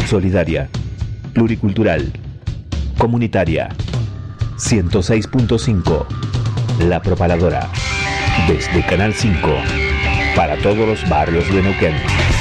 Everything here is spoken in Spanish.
solidaria, pluricultural, comunitaria. 106.5 La Propaladora. Desde Canal 5 para todos los barrios de Neuquén.